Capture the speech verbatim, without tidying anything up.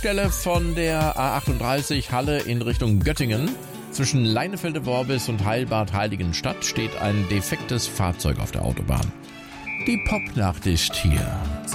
Stelle von der A achtunddreißig Halle in Richtung Göttingen. Zwischen Leinefelde-Worbis und Heilbad Heiligenstadt steht ein defektes Fahrzeug auf der Autobahn. Die Popnacht ist hier.